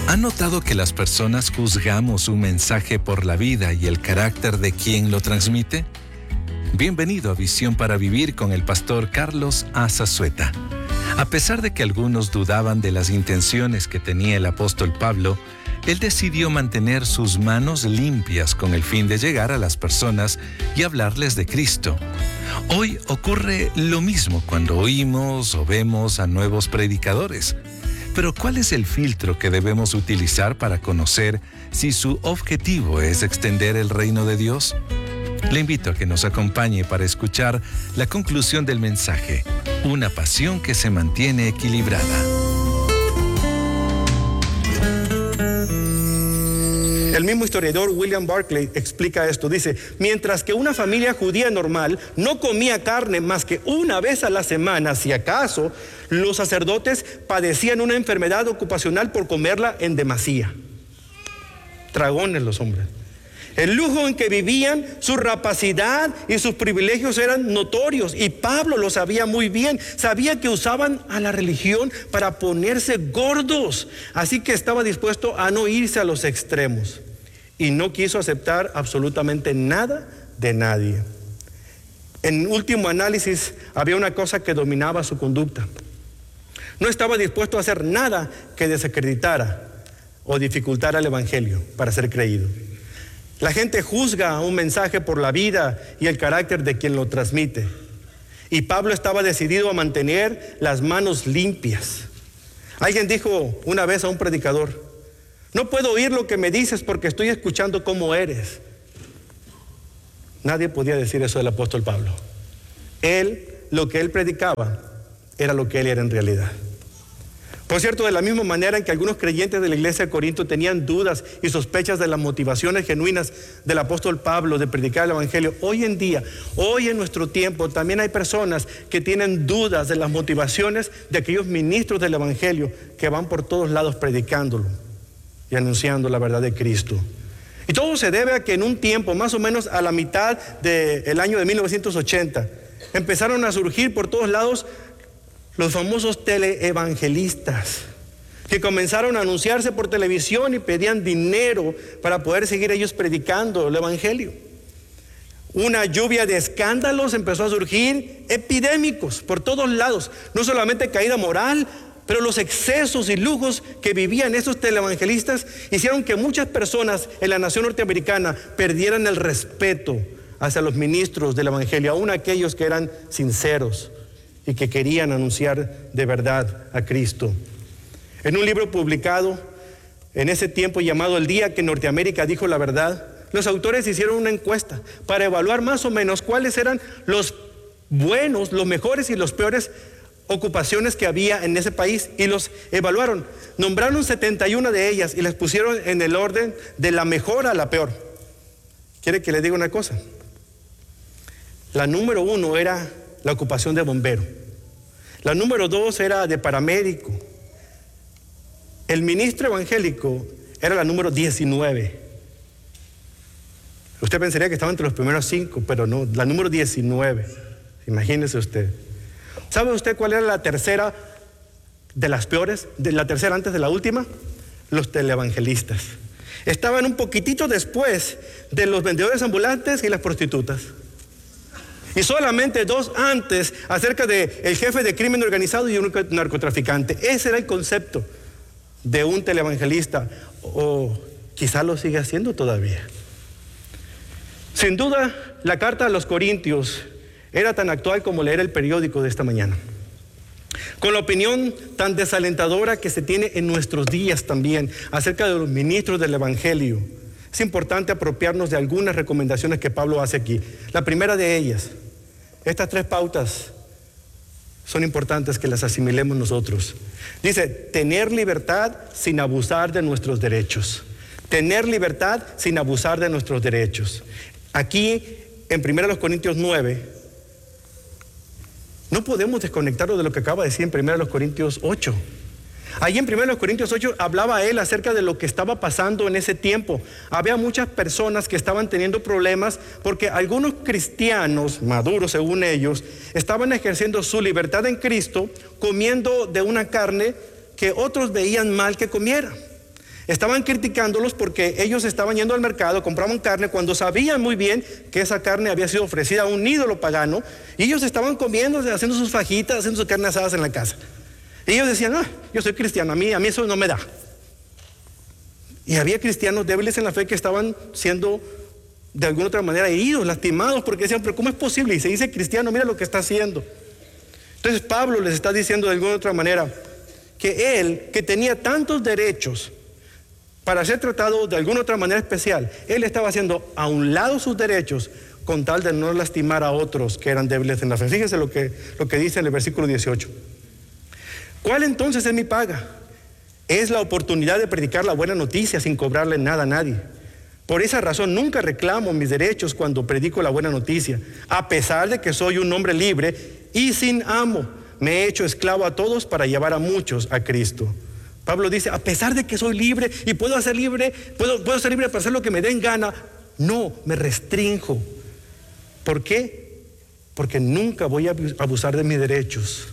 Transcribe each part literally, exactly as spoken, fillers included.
¿Han notado que las personas juzgamos un mensaje por la vida y el carácter de quien lo transmite? Bienvenido a Visión para Vivir con el pastor Carlos A. Zazueta. A pesar de que algunos dudaban de las intenciones que tenía el apóstol Pablo, él decidió mantener sus manos limpias con el fin de llegar a las personas y hablarles de Cristo. Hoy ocurre lo mismo cuando oímos o vemos a nuevos predicadores. Pero ¿cuál es el filtro que debemos utilizar para conocer si su objetivo es extender el reino de Dios? Le invito a que nos acompañe para escuchar la conclusión del mensaje, una pasión que se mantiene equilibrada. El mismo historiador William Barclay explica esto. Dice, mientras que una familia judía normal no comía carne más que una vez a la semana, si acaso, los sacerdotes padecían una enfermedad ocupacional por comerla en demasía. Dragones los hombres. El lujo en que vivían, su rapacidad y sus privilegios eran notorios, y Pablo lo sabía muy bien. Sabía que usaban a la religión para ponerse gordos, así que estaba dispuesto a no irse a los extremos, y no quiso aceptar absolutamente nada de nadie. En último análisis, había una cosa que dominaba su conducta. No estaba dispuesto a hacer nada que desacreditara o dificultara el evangelio para ser creído. La gente juzga un mensaje por la vida y el carácter de quien lo transmite. Y Pablo estaba decidido a mantener las manos limpias. Alguien dijo una vez a un predicador, no puedo oír lo que me dices porque estoy escuchando cómo eres. Nadie podía decir eso del apóstol Pablo. Él, lo que él predicaba, era lo que él era en realidad. Por cierto, de la misma manera en que algunos creyentes de la iglesia de Corinto tenían dudas y sospechas de las motivaciones genuinas del apóstol Pablo de predicar el evangelio, hoy en día, hoy en nuestro tiempo, también hay personas que tienen dudas de las motivaciones de aquellos ministros del evangelio que van por todos lados predicándolo y anunciando la verdad de Cristo. Y todo se debe a que en un tiempo, más o menos a la mitad del año de mil novecientos ochenta, empezaron a surgir por todos lados los famosos teleevangelistas, que comenzaron a anunciarse por televisión y pedían dinero para poder seguir ellos predicando el evangelio. Una lluvia de escándalos empezó a surgir, epidémicos por todos lados. No solamente caída moral, pero los excesos y lujos que vivían esos teleevangelistas hicieron que muchas personas en la nación norteamericana perdieran el respeto hacia los ministros del evangelio, aún aquellos que eran sinceros y que querían anunciar de verdad a Cristo. En un libro publicado en ese tiempo llamado El día que Norteamérica dijo la verdad, los autores hicieron una encuesta para evaluar más o menos cuáles eran los buenos, los mejores y los peores ocupaciones que había en ese país, y los evaluaron. Nombraron setenta y una de ellas y las pusieron en el orden de la mejor a la peor. ¿Quiere que le diga una cosa? La número uno era la ocupación de bombero. La número dos era de paramédico. El ministro evangélico era la número diecinueve. Usted pensaría que estaba entre los primeros cinco, pero no, la número diecinueve. Imagínese usted. ¿Sabe usted cuál era la tercera de las peores? De la tercera antes de la última, los televangelistas. Estaban un poquitito después de los vendedores ambulantes y las prostitutas. Y solamente dos antes, acerca de el jefe de crimen organizado y un narcotraficante. Ese era el concepto de un televangelista, o quizá lo sigue haciendo todavía. Sin duda, la carta a los Corintios era tan actual como leer el periódico de esta mañana. Con la opinión tan desalentadora que se tiene en nuestros días también acerca de los ministros del evangelio, es importante apropiarnos de algunas recomendaciones que Pablo hace aquí. La primera de ellas, estas tres pautas son importantes que las asimilemos nosotros. Dice, tener libertad sin abusar de nuestros derechos. Tener libertad sin abusar de nuestros derechos. Aquí, en primera Corintios nueve, no podemos desconectarlo de lo que acaba de decir en primera Corintios ocho. Allí en primera Corintios ocho hablaba él acerca de lo que estaba pasando en ese tiempo. Había muchas personas que estaban teniendo problemas porque algunos cristianos maduros, según ellos, estaban ejerciendo su libertad en Cristo comiendo de una carne que otros veían mal que comiera. Estaban criticándolos porque ellos estaban yendo al mercado, compraban carne cuando sabían muy bien que esa carne había sido ofrecida a un ídolo pagano, y ellos estaban comiendo, haciendo sus fajitas, haciendo sus carnes asadas en la casa. Y ellos decían, ah, yo soy cristiano, a mí, a mí eso no me da. Y había cristianos débiles en la fe que estaban siendo de alguna otra manera heridos, lastimados, porque decían, pero ¿cómo es posible? Y se dice cristiano, mira lo que está haciendo. Entonces Pablo les está diciendo de alguna otra manera que él, que tenía tantos derechos para ser tratado de alguna otra manera especial, él estaba haciendo a un lado sus derechos con tal de no lastimar a otros que eran débiles en la fe. Fíjense lo que, lo que dice en el versículo dieciocho. ¿Cuál entonces es mi paga? Es la oportunidad de predicar la buena noticia sin cobrarle nada a nadie. Por esa razón nunca reclamo mis derechos cuando predico la buena noticia, a pesar de que soy un hombre libre y sin amo. Me he hecho esclavo a todos para llevar a muchos a Cristo. Pablo dice, a pesar de que soy libre y puedo ser libre, puedo, puedo ser libre para hacer lo que me den gana, no, me restrinjo. ¿Por qué? Porque nunca voy a abusar de mis derechos.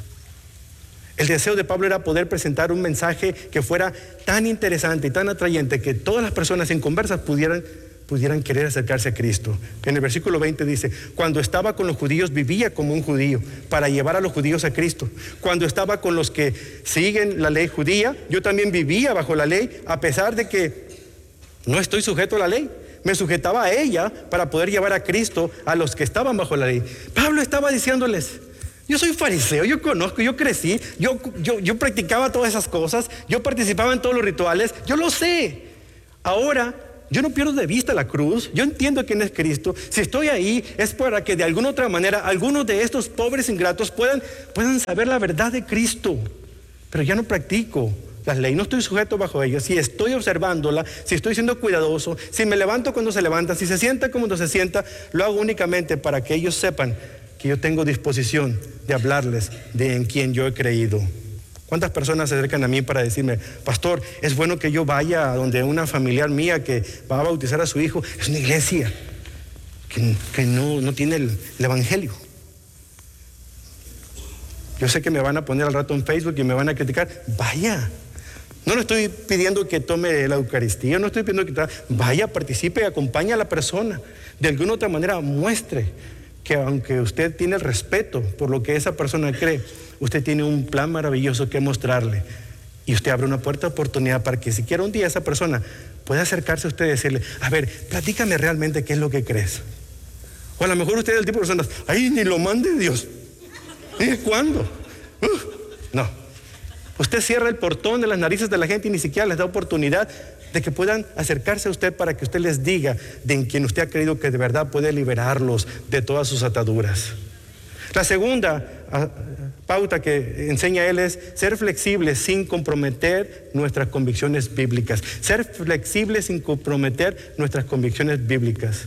El deseo de Pablo era poder presentar un mensaje que fuera tan interesante y tan atrayente que todas las personas en conversas pudieran, pudieran querer acercarse a Cristo. En el versículo veinte dice, cuando estaba con los judíos vivía como un judío para llevar a los judíos a Cristo. Cuando estaba con los que siguen la ley judía, yo también vivía bajo la ley, a pesar de que no estoy sujeto a la ley. Me sujetaba a ella para poder llevar a Cristo a los que estaban bajo la ley. Pablo estaba diciéndoles, yo soy fariseo, yo conozco, yo crecí, yo, yo, yo practicaba todas esas cosas, yo participaba en todos los rituales, yo lo sé. Ahora, yo no pierdo de vista la cruz, yo entiendo quién es Cristo. Si estoy ahí es para que de alguna otra manera algunos de estos pobres ingratos puedan, puedan saber la verdad de Cristo. Pero ya no practico las leyes, no estoy sujeto bajo ellas. Si estoy observándola, si estoy siendo cuidadoso, si me levanto cuando se levanta, si se sienta cuando se sienta, lo hago únicamente para que ellos sepan que yo tengo disposición de hablarles de en quien yo he creído. ¿Cuántas personas se acercan a mí para decirme, pastor, es bueno que yo vaya a donde una familiar mía que va a bautizar a su hijo? Es una iglesia que, que no, no tiene el, el evangelio. Yo sé que me van a poner al rato en Facebook y me van a criticar. Vaya. No le estoy pidiendo que tome la Eucaristía, no estoy pidiendo que vaya, participe, acompañe a la persona. De alguna otra manera muestre que aunque usted tiene el respeto por lo que esa persona cree, usted tiene un plan maravilloso que mostrarle. Y usted abre una puerta de oportunidad para que siquiera un día esa persona pueda acercarse a usted y decirle, a ver, platícame realmente qué es lo que crees. O a lo mejor usted es el tipo de personas, ay, ni lo mande Dios. ¿Y cuándo? Uh, no. Usted cierra el portón de las narices de la gente y ni siquiera les da oportunidad de que puedan acercarse a usted para que usted les diga de en quien usted ha creído que de verdad puede liberarlos de todas sus ataduras. La segunda uh, pauta que enseña él es ser flexibles sin comprometer nuestras convicciones bíblicas. Ser flexibles sin comprometer nuestras convicciones bíblicas.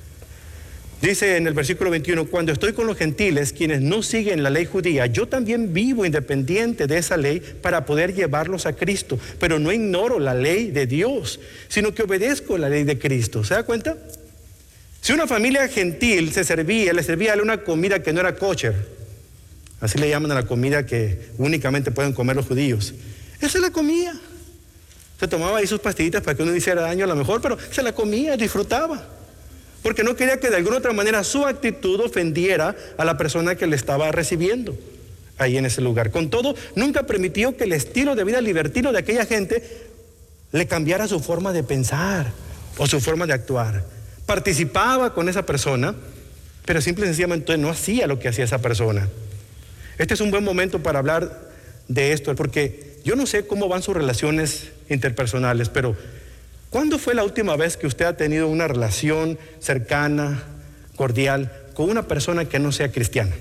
Dice en el versículo veintiuno, cuando estoy con los gentiles, quienes no siguen la ley judía, yo también vivo independiente de esa ley para poder llevarlos a Cristo, pero no ignoro la ley de Dios, sino que obedezco la ley de Cristo. ¿Se da cuenta? Si una familia gentil se servía, le servía una comida que no era kosher, así le llaman a la comida que únicamente pueden comer los judíos, él se la comía. Se tomaba ahí sus pastillitas para que no le hiciera daño a lo mejor, pero se la comía, disfrutaba. Porque no quería que de alguna otra manera su actitud ofendiera a la persona que le estaba recibiendo ahí en ese lugar. Con todo, nunca permitió que el estilo de vida libertino de aquella gente le cambiara su forma de pensar o su forma de actuar. Participaba con esa persona, pero simple y sencillamente no hacía lo que hacía esa persona. Este es un buen momento para hablar de esto, porque yo no sé cómo van sus relaciones interpersonales, pero ¿cuándo fue la última vez que usted ha tenido una relación cercana, cordial, con una persona que no sea cristiana?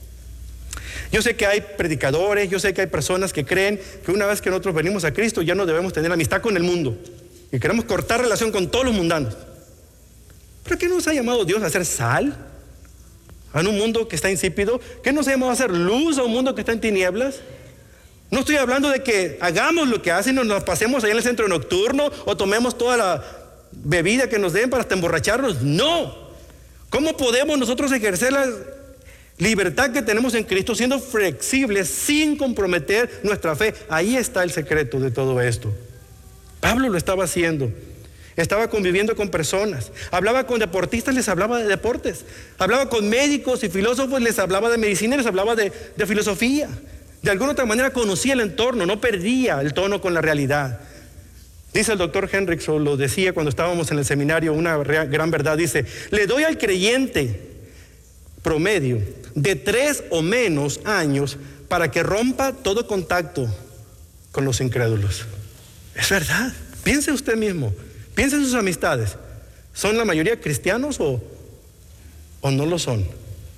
Yo sé que hay predicadores, yo sé que hay personas que creen que una vez que nosotros venimos a Cristo ya no debemos tener amistad con el mundo y queremos cortar relación con todos los mundanos. ¿Pero qué nos ha llamado Dios a hacer sal a un mundo que está insípido? ¿Qué nos ha llamado a hacer luz a un mundo que está en tinieblas? No estoy hablando de que hagamos lo que hacen, o nos pasemos allá en el centro nocturno o tomemos toda la bebida que nos den para hasta emborracharnos. No. ¿Cómo podemos nosotros ejercer la libertad que tenemos en Cristo siendo flexibles sin comprometer nuestra fe? Ahí está el secreto de todo esto. Pablo lo estaba haciendo. Estaba conviviendo con personas. Hablaba con deportistas, les hablaba de deportes. Hablaba con médicos y filósofos, les hablaba de medicina, les hablaba de, de filosofía. De alguna otra manera conocía el entorno, no perdía el tono con la realidad. Dice el doctor Hendrickson, lo decía cuando estábamos en el seminario, una gran verdad, dice: le doy al creyente promedio de tres o menos años para que rompa todo contacto con los incrédulos. Es verdad. Piense usted mismo, piense en sus amistades. ¿Son la mayoría cristianos o, o no lo son?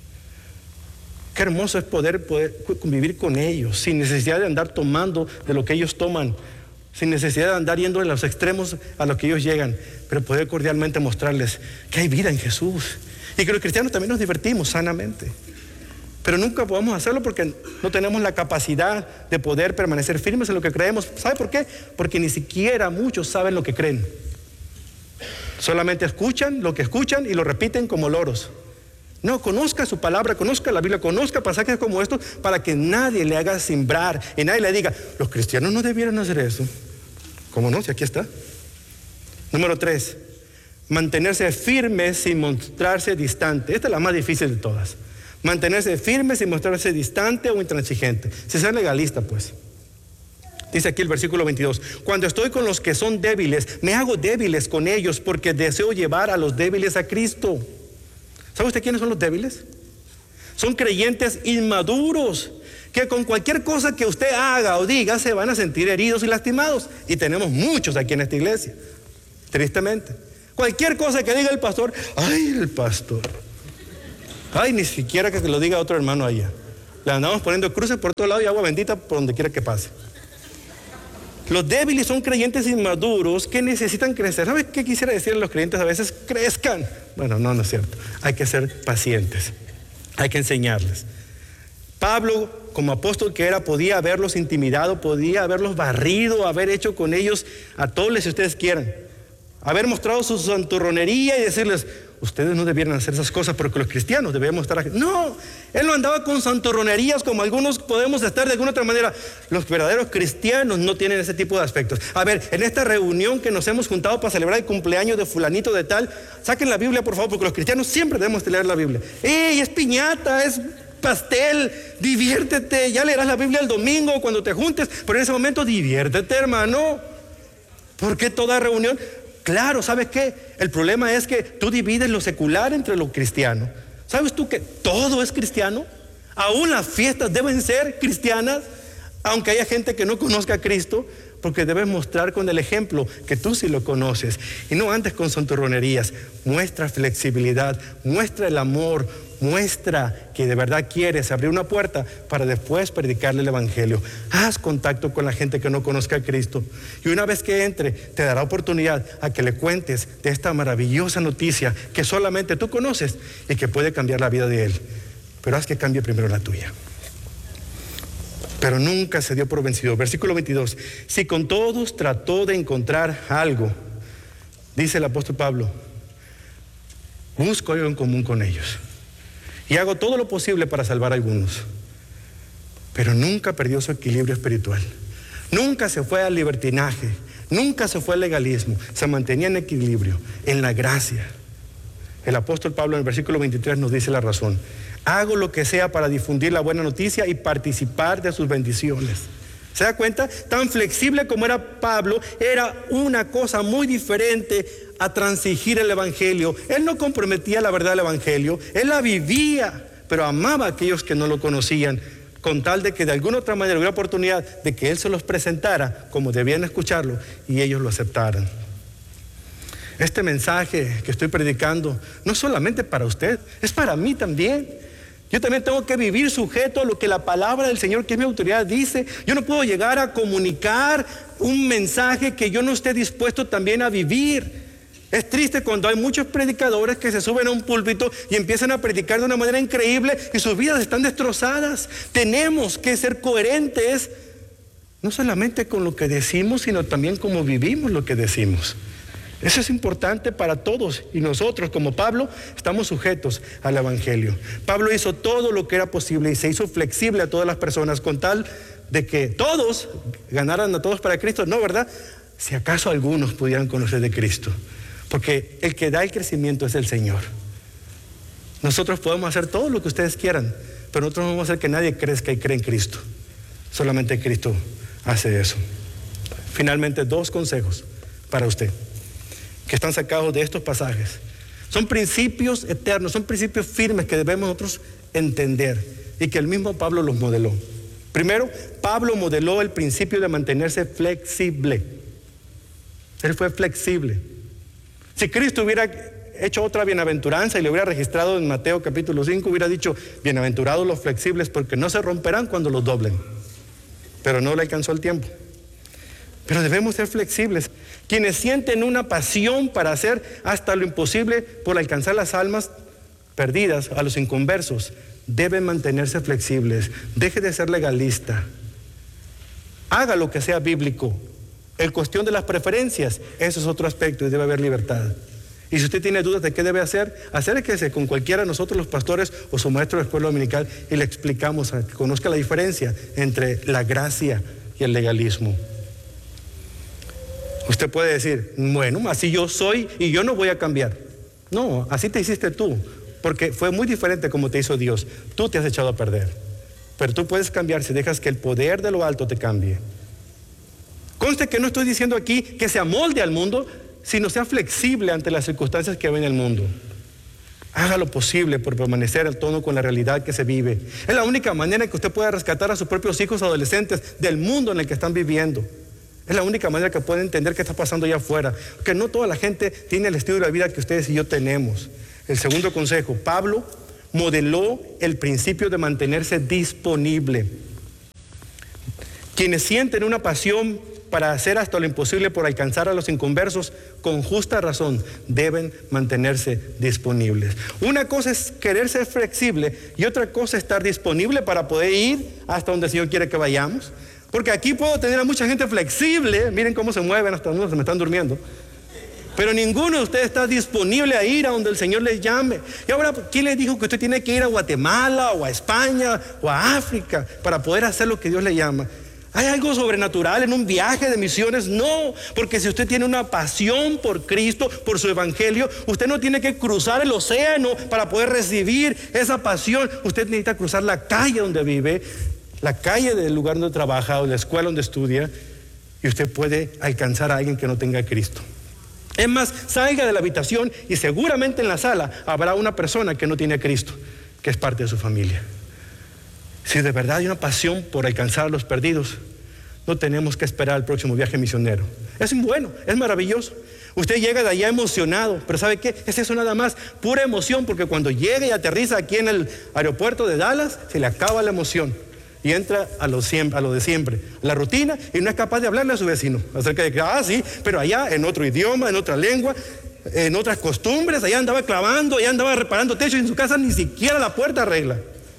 Qué hermoso es poder, poder convivir con ellos sin necesidad de andar tomando de lo que ellos toman, sin necesidad de andar yendo a los extremos a los que ellos llegan, pero poder cordialmente mostrarles que hay vida en Jesús y que los cristianos también nos divertimos sanamente. Pero nunca podemos hacerlo porque no tenemos la capacidad de poder permanecer firmes en lo que creemos. ¿Sabe por qué? Porque ni siquiera muchos saben lo que creen. Solamente escuchan lo que escuchan y lo repiten como loros. No, conozca su palabra, conozca la Biblia, conozca pasajes como estos para que nadie le haga simbrar y nadie le diga: los cristianos no debieran hacer eso. ¿Cómo no? Si aquí está. Número tres, mantenerse firme sin mostrarse distante. Esta es la más difícil de todas. Mantenerse firme sin mostrarse distante o intransigente. Si ser legalista, pues. Dice aquí el versículo veintidós: cuando estoy con los que son débiles, me hago débiles con ellos porque deseo llevar a los débiles a Cristo. ¿Sabe usted quiénes son los débiles? Son creyentes inmaduros que con cualquier cosa que usted haga o diga se van a sentir heridos y lastimados. Y tenemos muchos aquí en esta iglesia, tristemente. Cualquier cosa que diga el pastor: ay, el pastor. Ay, ni siquiera que se lo diga otro hermano allá. Le andamos poniendo cruces por todos lados y agua bendita por donde quiera que pase. Los débiles son creyentes inmaduros que necesitan crecer. ¿Sabes qué quisiera decirle a los creyentes? A veces crezcan. Bueno, no, no es cierto. Hay que ser pacientes. Hay que enseñarles. Pablo, como apóstol que era, podía haberlos intimidado, podía haberlos barrido, haber hecho con ellos a todos si ustedes quieran. Haber mostrado su santurronería y decirles: ustedes no debieran hacer esas cosas porque los cristianos debemos estar aquí. No, él no andaba con santurronerías como algunos podemos estar de alguna otra manera. Los verdaderos cristianos no tienen ese tipo de aspectos. A ver, en esta reunión que nos hemos juntado para celebrar el cumpleaños de fulanito de tal, saquen la Biblia por favor, porque los cristianos siempre debemos leer la Biblia. ¡Ey, es piñata, es pastel! Diviértete, ya leerás la Biblia el domingo cuando te juntes, pero en ese momento diviértete, hermano. ¿Por qué toda reunión? Claro, ¿sabes qué? El problema es que tú divides lo secular entre lo cristiano. ¿Sabes tú que todo es cristiano? Aún las fiestas deben ser cristianas, aunque haya gente que no conozca a Cristo, porque debes mostrar con el ejemplo que tú sí lo conoces. Y no andes con santurronerías. Muestra flexibilidad, muestra el amor, muestra que de verdad quieres abrir una puerta para después predicarle el evangelio. Haz contacto con la gente que no conozca a Cristo. Y una vez que entre, te dará oportunidad a que le cuentes de esta maravillosa noticia que solamente tú conoces y que puede cambiar la vida de él. Pero haz que cambie primero la tuya. Pero nunca se dio por vencido. Versículo veintidós. Si con todos trató de encontrar algo, dice el apóstol Pablo, busco algo en común con ellos y hago todo lo posible para salvar a algunos. Pero nunca perdió su equilibrio espiritual. Nunca se fue al libertinaje. Nunca se fue al legalismo. Se mantenía en equilibrio, en la gracia. El apóstol Pablo en el versículo veintitrés nos dice la razón. Hago lo que sea para difundir la buena noticia y participar de sus bendiciones. ¿Se da cuenta? Tan flexible como era Pablo, era una cosa muy diferente a transigir el evangelio. Él no comprometía la verdad del evangelio, él la vivía, pero amaba a aquellos que no lo conocían, con tal de que de alguna otra manera hubiera oportunidad de que él se los presentara como debían escucharlo y ellos lo aceptaran. Este mensaje que estoy predicando no es solamente para usted, es para mí también. Yo también tengo que vivir sujeto a lo que la palabra del Señor, que es mi autoridad, dice. Yo no puedo llegar a comunicar un mensaje que yo no esté dispuesto también a vivir. Es triste cuando hay muchos predicadores que se suben a un púlpito y empiezan a predicar de una manera increíble y sus vidas están destrozadas. Tenemos que ser coherentes, no solamente con lo que decimos, sino también como vivimos lo que decimos. Eso es importante para todos y nosotros como Pablo estamos sujetos al evangelio. Pablo hizo todo lo que era posible y se hizo flexible a todas las personas con tal de que todos ganaran a todos para Cristo. No, ¿verdad? si acaso algunos pudieran conocer de Cristo, porque el que da el crecimiento es el Señor. Nosotros podemos hacer todo lo que ustedes quieran, pero nosotros no vamos a hacer que nadie crezca y cree en Cristo. Solamente Cristo hace eso. Finalmente, dos consejos para usted que están sacados de estos pasajes. Son principios eternos, son principios firmes que debemos nosotros entender y que el mismo Pablo los modeló. Primero, Pablo modeló el principio de mantenerse flexible. Él fue flexible. Si Cristo hubiera hecho otra bienaventuranza y le hubiera registrado en Mateo capítulo cinco, hubiera dicho: bienaventurados los flexibles, porque no se romperán cuando los doblen. Pero no le alcanzó el tiempo. Pero debemos ser flexibles. Quienes sienten una pasión para hacer hasta lo imposible por alcanzar las almas perdidas, a los inconversos, deben mantenerse flexibles. Deje de ser legalista. Haga lo que sea bíblico. En cuestión de las preferencias, eso es otro aspecto y debe haber libertad. Y si usted tiene dudas de qué debe hacer, acérquese con cualquiera de nosotros los pastores o su maestro de escuela dominical y le explicamos a que conozca la diferencia entre la gracia y el legalismo. Usted puede decir: bueno, así yo soy y yo no voy a cambiar. No, así te hiciste tú, porque fue muy diferente como te hizo Dios. Tú te has echado a perder, pero tú puedes cambiar si dejas que el poder de lo alto te cambie. Conste que no estoy diciendo aquí que se amolde al mundo, sino sea flexible ante las circunstancias que ven en el mundo. Haga lo posible por permanecer al tono con la realidad que se vive. Es la única manera en que usted pueda rescatar a sus propios hijos adolescentes del mundo en el que están viviendo. Es la única manera que pueden entender qué está pasando allá afuera, que no toda la gente tiene el estilo de vida que ustedes y yo tenemos. El segundo consejo: Pablo modeló el principio de mantenerse disponible. Quienes sienten una pasión para hacer hasta lo imposible por alcanzar a los inconversos, con justa razón deben mantenerse disponibles. Una cosa es querer ser flexible y otra cosa es estar disponible para poder ir hasta donde el Señor quiere que vayamos. Porque aquí puedo tener a mucha gente flexible, miren cómo se mueven, hasta donde se me están durmiendo, pero ninguno de ustedes está disponible a ir a donde el Señor les llame. Y ahora, ¿quién les dijo que usted tiene que ir a Guatemala o a España o a África para poder hacer lo que Dios le llama? ¿Hay algo sobrenatural en un viaje de misiones? No, porque si usted tiene una pasión por Cristo, por su evangelio, usted no tiene que cruzar el océano para poder recibir esa pasión. Usted necesita cruzar la calle donde vive, la calle del lugar donde trabaja o la escuela donde estudia, y usted puede alcanzar a alguien que no tenga a Cristo. Es más, salga de la habitación y seguramente en la sala habrá una persona que no tiene a Cristo, que es parte de su familia. Si de verdad hay una pasión por alcanzar a los perdidos, no tenemos que esperar al próximo viaje misionero. Es bueno, es maravilloso. Usted llega de allá emocionado, pero ¿sabe qué? Es eso nada más, pura emoción, porque cuando llega y aterriza aquí en el aeropuerto de Dallas, se le acaba la emoción y entra a lo, siempre, a lo de siempre, la rutina, y no es capaz de hablarle a su vecino acerca de que, ah, sí, pero allá en otro idioma, en otra lengua, en otras costumbres, allá andaba clavando, allá andaba reparando techos, y en su casa ni siquiera la puerta arregla.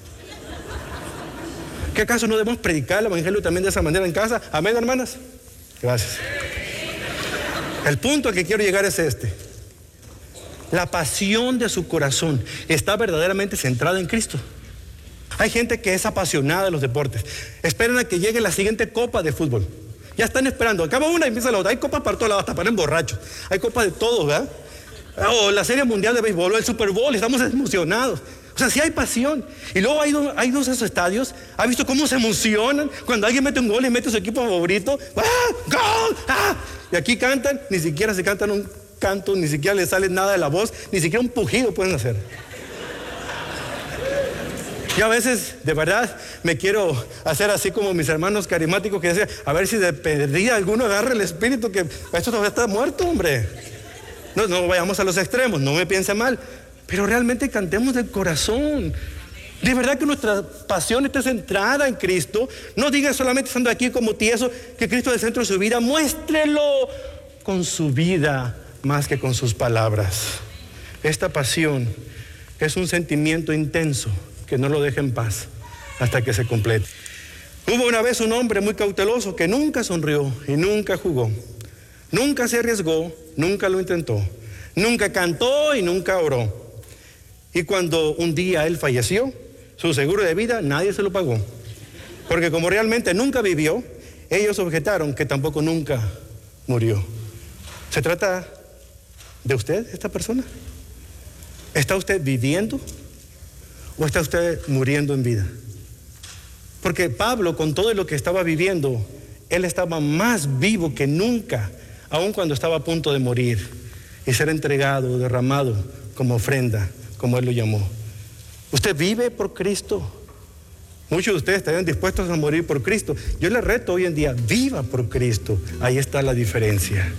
¿Qué acaso no debemos predicar el evangelio también de esa manera en casa? Amén, hermanas. Gracias. El punto al que quiero llegar es este: la pasión de su corazón está verdaderamente centrada en Cristo. Hay gente que es apasionada de los deportes. Esperan a que llegue la siguiente copa de fútbol. Ya están esperando. Acaba una y empieza la otra. Hay copas para todos lados, hasta para emborrachos. Hay copas de todos, ¿verdad? O la Serie Mundial de Béisbol o el Super Bowl. Estamos emocionados. O sea, sí hay pasión. Y luego hay, do, hay dos de esos estadios. ¿Ha visto cómo se emocionan cuando alguien mete un gol y mete su equipo favorito? ¡Ah! ¡Gol! ¡Ah! Y aquí cantan, ni siquiera se cantan un canto, ni siquiera les sale nada de la voz, ni siquiera un pujido pueden hacer. Yo a veces, de verdad, me quiero hacer así como mis hermanos carismáticos que decían, a ver si de perdida alguno agarra el espíritu, que esto todavía está muerto, hombre. No, no vayamos a los extremos, no me piense mal. Pero realmente cantemos del corazón. De verdad que nuestra pasión esté centrada en Cristo. No diga solamente estando aquí como tieso que Cristo es el centro de su vida. Muéstrelo con su vida más que con sus palabras. Esta pasión es un sentimiento intenso que no lo deja en paz hasta que se complete. Hubo una vez un hombre muy cauteloso que nunca sonrió y nunca jugó. Nunca se arriesgó, nunca lo intentó. Nunca cantó y nunca oró. Y cuando un día él falleció, su seguro de vida nadie se lo pagó. Porque como realmente nunca vivió, ellos objetaron que tampoco nunca murió. ¿Se trata de usted, esta persona? ¿Está usted viviendo o está usted muriendo en vida? Porque Pablo, con todo lo que estaba viviendo, él estaba más vivo que nunca, aun cuando estaba a punto de morir y ser entregado, derramado como ofrenda, como él lo llamó. ¿Usted vive por Cristo? Muchos de ustedes estarían dispuestos a morir por Cristo. Yo les reto hoy en día, viva por Cristo. Ahí está la diferencia.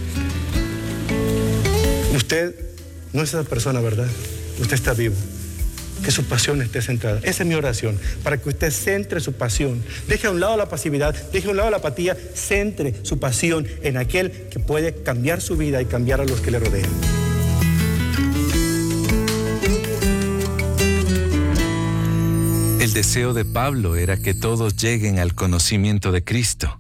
Usted no es esa persona, ¿verdad? Usted está vivo. Que su pasión esté centrada. Esa es mi oración, para que usted centre su pasión. Deje a un lado la pasividad, deje a un lado la apatía, centre su pasión en aquel que puede cambiar su vida y cambiar a los que le rodean. El deseo de Pablo era que todos lleguen al conocimiento de Cristo.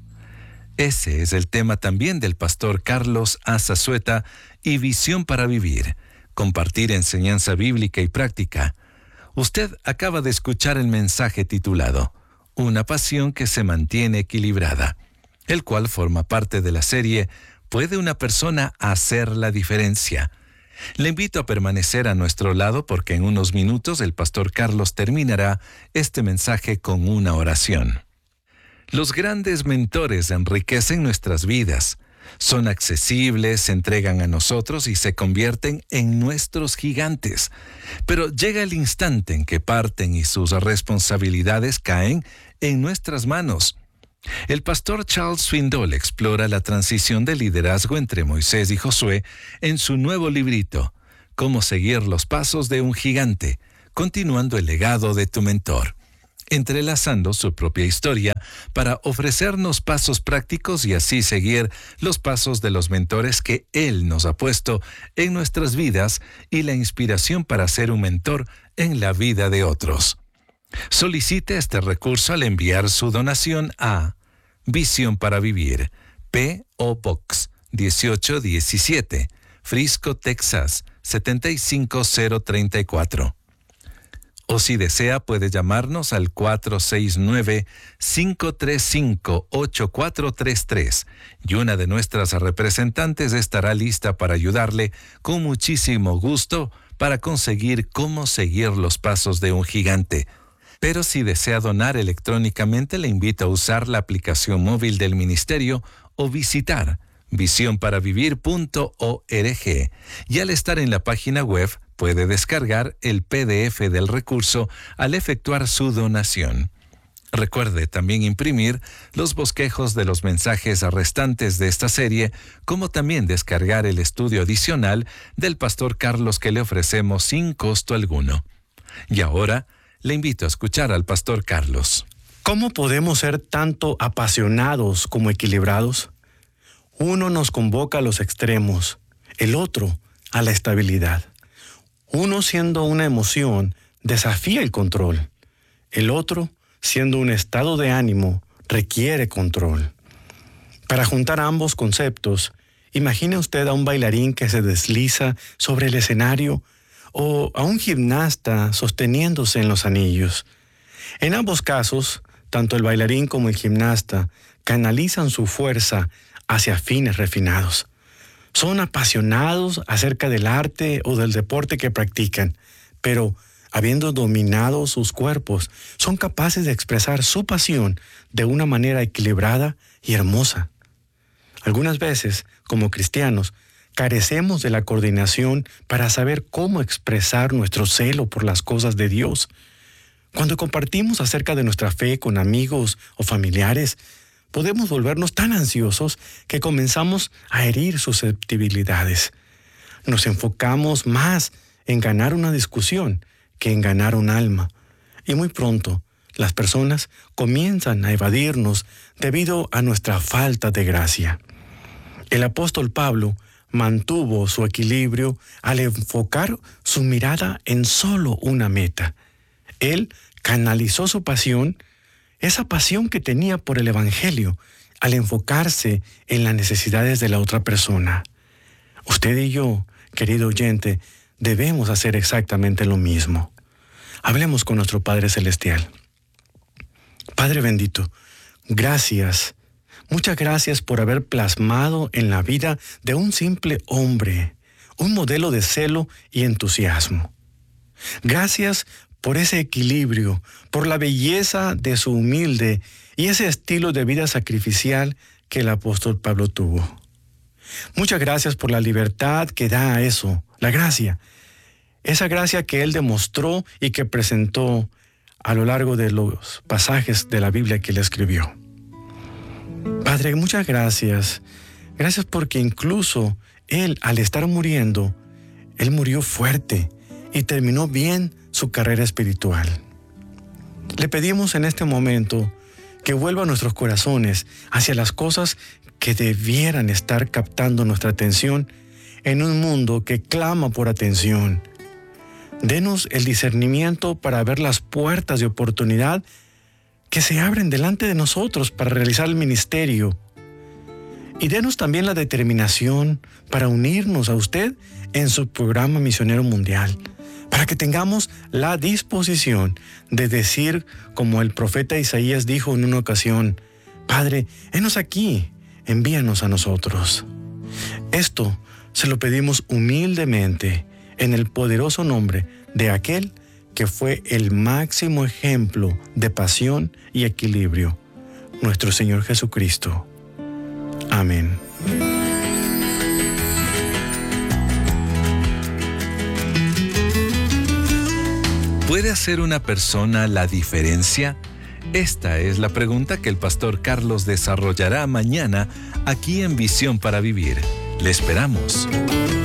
Ese es el tema también del pastor Carlos Azazueta y Visión para Vivir, compartir enseñanza bíblica y práctica. Usted acaba de escuchar el mensaje titulado Una pasión que se mantiene equilibrada, el cual forma parte de la serie ¿Puede una persona hacer la diferencia? Le invito a permanecer a nuestro lado porque en unos minutos el pastor Carlos terminará este mensaje con una oración. Los grandes mentores enriquecen nuestras vidas. Son accesibles, se entregan a nosotros y se convierten en nuestros gigantes. Pero llega el instante en que parten y sus responsabilidades caen en nuestras manos. El pastor Charles Swindoll explora la transición de liderazgo entre Moisés y Josué en su nuevo librito, Cómo seguir los pasos de un gigante, continuando el legado de tu mentor, entrelazando su propia historia para ofrecernos pasos prácticos y así seguir los pasos de los mentores que Él nos ha puesto en nuestras vidas y la inspiración para ser un mentor en la vida de otros. Solicite este recurso al enviar su donación a Visión para Vivir, P O Box dieciocho diecisiete, Frisco, Texas siete cinco cero tres cuatro. O si desea puede llamarnos al cuatro seis nueve, cinco tres cinco, ocho cuatro tres tres y una de nuestras representantes estará lista para ayudarle con muchísimo gusto para conseguir cómo seguir los pasos de un gigante. Pero si desea donar electrónicamente, le invito a usar la aplicación móvil del ministerio o visitar visión para vivir punto org. Y al estar en la página web, puede descargar el P D F del recurso al efectuar su donación. Recuerde también imprimir los bosquejos de los mensajes restantes de esta serie, como también descargar el estudio adicional del pastor Carlos que le ofrecemos sin costo alguno. Y ahora, le invito a escuchar al pastor Carlos. ¿Cómo podemos ser tanto apasionados como equilibrados? Uno nos convoca a los extremos, el otro a la estabilidad. Uno, siendo una emoción, desafía el control. El otro, siendo un estado de ánimo, requiere control. Para juntar ambos conceptos, imagine usted a un bailarín que se desliza sobre el escenario o a un gimnasta sosteniéndose en los anillos. En ambos casos, tanto el bailarín como el gimnasta canalizan su fuerza hacia fines refinados. Son apasionados acerca del arte o del deporte que practican, pero habiendo dominado sus cuerpos, son capaces de expresar su pasión de una manera equilibrada y hermosa. Algunas veces, como cristianos, carecemos de la coordinación para saber cómo expresar nuestro celo por las cosas de Dios. Cuando compartimos acerca de nuestra fe con amigos o familiares, podemos volvernos tan ansiosos que comenzamos a herir susceptibilidades. Nos enfocamos más en ganar una discusión que en ganar un alma. Y muy pronto, las personas comienzan a evadirnos debido a nuestra falta de gracia. El apóstol Pablo mantuvo su equilibrio al enfocar su mirada en solo una meta. Él canalizó su pasión, esa pasión que tenía por el Evangelio, al enfocarse en las necesidades de la otra persona. Usted y yo, querido oyente, debemos hacer exactamente lo mismo. Hablemos con nuestro Padre Celestial. Padre bendito, gracias. Muchas gracias por haber plasmado en la vida de un simple hombre un modelo de celo y entusiasmo. Gracias por ese equilibrio, por la belleza de su humilde y ese estilo de vida sacrificial que el apóstol Pablo tuvo. Muchas gracias por la libertad que da a eso, la gracia. Esa gracia que él demostró y que presentó a lo largo de los pasajes de la Biblia que él escribió. Padre, muchas gracias. Gracias porque incluso él, al estar muriendo, él murió fuerte y terminó bien su carrera espiritual. Le pedimos en este momento que vuelva nuestros corazones hacia las cosas que debieran estar captando nuestra atención en un mundo que clama por atención. Denos el discernimiento para ver las puertas de oportunidad que se abren delante de nosotros para realizar el ministerio. Y denos también la determinación para unirnos a usted en su programa misionero mundial, para que tengamos la disposición de decir, como el profeta Isaías dijo en una ocasión: Padre, henos aquí, envíanos a nosotros. Esto se lo pedimos humildemente en el poderoso nombre de aquel que fue el máximo ejemplo de pasión y equilibrio, nuestro Señor Jesucristo. Amén. ¿Puede hacer una persona la diferencia? Esta es la pregunta que el pastor Carlos desarrollará mañana aquí en Visión para Vivir. Le esperamos.